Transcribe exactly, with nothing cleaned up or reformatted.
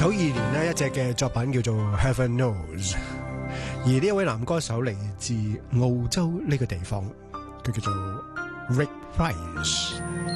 九二年呢一隻嘅作品叫做 Heaven Knows， 而呢一位男歌手嚟自澳洲呢個地方，佢叫做 Rick Price。